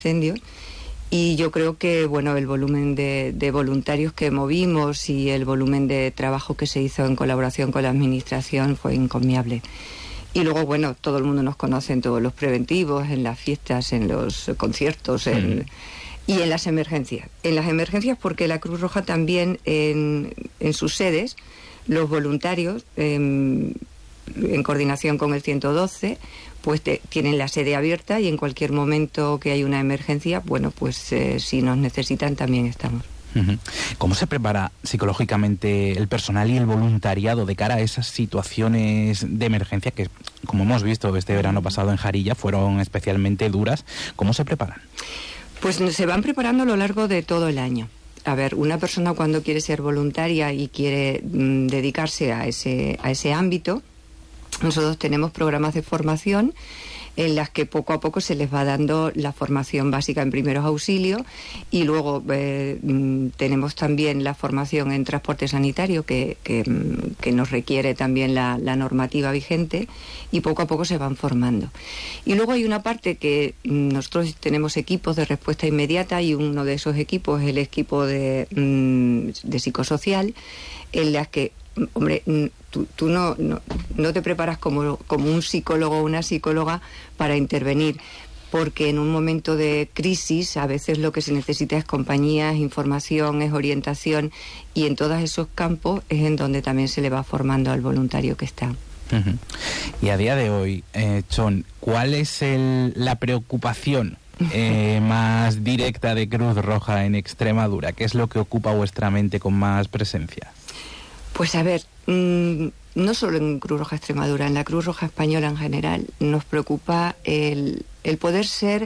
incendios. Y yo creo que, bueno, el volumen de voluntarios que movimos y el volumen de trabajo que se hizo en colaboración con la administración fue encomiable. Y luego, bueno, todo el mundo nos conoce en todos los preventivos, en las fiestas, en los conciertos, y en las emergencias. En las emergencias porque la Cruz Roja también, en sus sedes, los voluntarios, en coordinación con el 112, pues tienen la sede abierta y en cualquier momento que hay una emergencia, bueno, pues si nos necesitan también estamos. ¿Cómo se prepara psicológicamente el personal y el voluntariado de cara a esas situaciones de emergencia que, como hemos visto este verano pasado en Jarilla, fueron especialmente duras? ¿Cómo se preparan? Pues se van preparando a lo largo de todo el año. A ver, una persona cuando quiere ser voluntaria y quiere dedicarse a ese ámbito, nosotros tenemos programas de formación en las que poco a poco se les va dando la formación básica en primeros auxilios y luego tenemos también la formación en transporte sanitario que nos requiere también la normativa vigente y poco a poco se van formando. Y luego hay una parte que nosotros tenemos equipos de respuesta inmediata y uno de esos equipos es el equipo de psicosocial, en las que, hombre, tú no te preparas como un psicólogo o una psicóloga para intervenir, porque en un momento de crisis a veces lo que se necesita es compañía, es información, es orientación, y en todos esos campos es en donde también se le va formando al voluntario que está. Y a día de hoy, Chon, ¿cuál es la preocupación más directa de Cruz Roja en Extremadura? ¿Qué es lo que ocupa vuestra mente con más presencia? Pues a ver, no solo en Cruz Roja Extremadura, en la Cruz Roja Española en general, nos preocupa el poder ser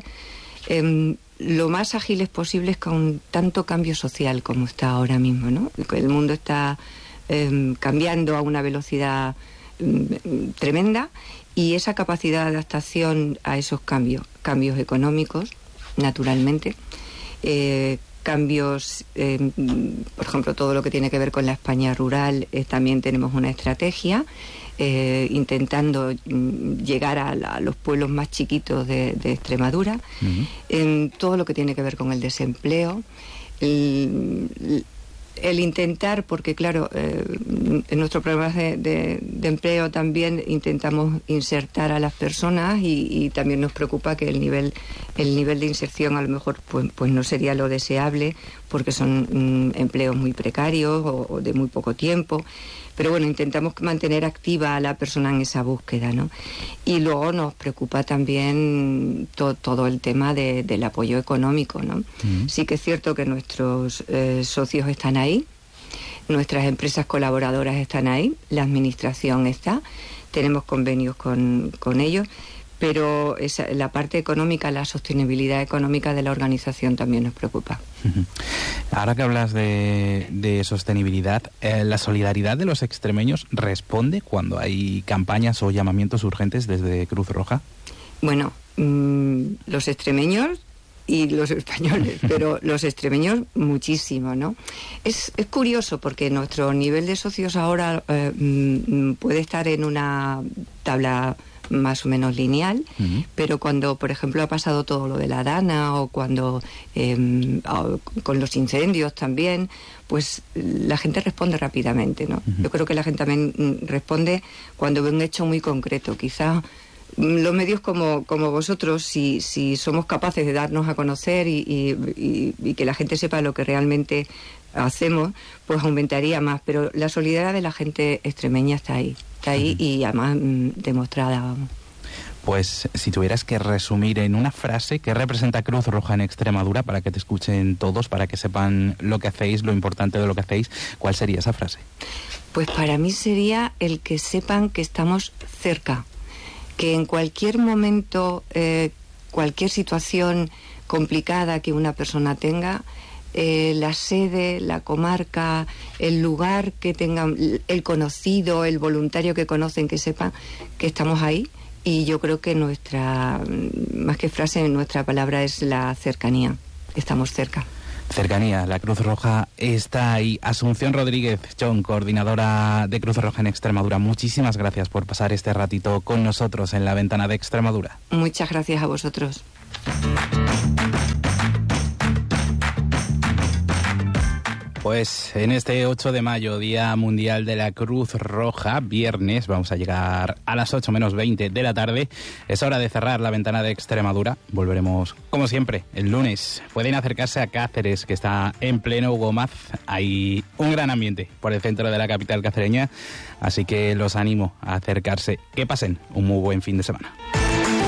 lo más ágiles posibles con tanto cambio social como está ahora mismo, ¿no? El mundo está cambiando a una velocidad tremenda y esa capacidad de adaptación a esos cambios económicos, naturalmente, cambios, por ejemplo, todo lo que tiene que ver con la España rural, también tenemos una estrategia intentando llegar a los pueblos más chiquitos de Extremadura, todo lo que tiene que ver con el desempleo, el intentar, porque claro, en nuestros programas de empleo también intentamos insertar a las personas y también nos preocupa que el nivel de inserción a lo mejor pues no sería lo deseable porque son empleos muy precarios o de muy poco tiempo. Pero bueno, intentamos mantener activa a la persona en esa búsqueda, ¿no? Y luego nos preocupa también todo el tema del apoyo económico, ¿no? Sí que es cierto que nuestros socios están ahí, nuestras empresas colaboradoras están ahí, la administración está, tenemos convenios con ellos, pero la parte económica, la sostenibilidad económica de la organización también nos preocupa. Ahora que hablas de sostenibilidad, ¿la solidaridad de los extremeños responde cuando hay campañas o llamamientos urgentes desde Cruz Roja? Bueno, los extremeños y los españoles, pero los extremeños muchísimo, ¿no? Es curioso porque nuestro nivel de socios ahora puede estar en una tabla más o menos lineal, pero cuando, por ejemplo, ha pasado todo lo de la Dana o cuando con los incendios también, pues la gente responde rápidamente, ¿no? Yo creo que la gente también responde cuando ve un hecho muy concreto. Quizás los medios como vosotros, si somos capaces de darnos a conocer y que la gente sepa lo que realmente hacemos, pues aumentaría más, pero la solidaridad de la gente extremeña está ahí y además demostrada, vamos. Pues si tuvieras que resumir en una frase qué representa Cruz Roja en Extremadura para que te escuchen todos, para que sepan lo que hacéis, lo importante de lo que hacéis, ¿cuál sería esa frase? Pues para mí sería el que sepan que estamos cerca, que en cualquier momento, cualquier situación complicada que una persona tenga, la sede, la comarca, el lugar que tengan, el conocido, el voluntario que conocen, que sepan que estamos ahí. Y yo creo que más que frase, nuestra palabra es la cercanía. Estamos cerca. Cercanía, la Cruz Roja está ahí. Asunción Rodríguez, Chon, coordinadora de Cruz Roja en Extremadura, muchísimas gracias por pasar este ratito con nosotros en la Ventana de Extremadura. Muchas gracias a vosotros. Pues en este 8 de mayo, Día Mundial de la Cruz Roja, viernes, vamos a llegar a las 8 menos 20 de la tarde. Es hora de cerrar la ventana de Extremadura. Volveremos, como siempre, el lunes. Pueden acercarse a Cáceres, que está en pleno Gómaz. Hay un gran ambiente por el centro de la capital cacereña, así que los animo a acercarse. Que pasen un muy buen fin de semana.